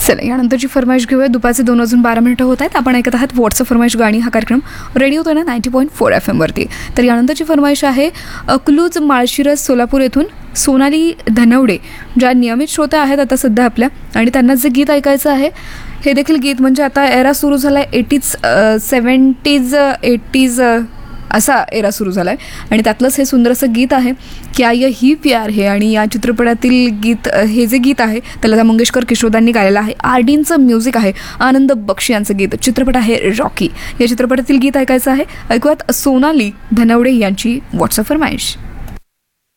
चला यानंतरची फरमाईश घेऊया. दुपारचे 2:12 होत आहेत. आपण ऐकत आहात व्हॉट्सअप फरमाईश गाणी हा कार्यक्रम रेडिओ तो ना 90.4 FM वरती. तर यानंतरची फरमाईश आहे अकलूज माळशिरस सोलापूर येथून सोनाली धनवडे, ज्या नियमित श्रोत्या आहेत आता सध्या आपल्या, आणि त्यांना जे गीत ऐकायचं आहे हे देखील गीत म्हणजे आता एरा सुरू झाला आहे 80s 70s 80s असा एरा सुरू झाला आहे आणि त्यातलंच हे सुंदरसं गीत आहे क्या ये ही प्यार है. आणि या चित्रपटातील गीत हे जे गीत आहे त्याला लता मंगेशकर किशोरदांनी गायलेलं आहे. आरडींचं म्युझिक आहे, आनंद बक्षी यांचं गीत. चित्रपट आहे रॉकी. या चित्रपटातील गीत ऐकायचं आहे. ऐकूयात सोनाली धनवडे यांची व्हॉट्सअप फरमाईश.